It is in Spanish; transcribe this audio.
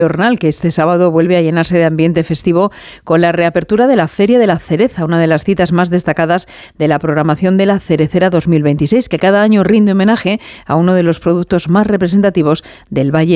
Hornal, que este sábado vuelve a llenarse de ambiente festivo con la reapertura de la Feria de la Cereza, una de las citas más destacadas de la programación de la Cerecera 2026, que cada año rinde homenaje a uno de los productos más representativos del Valle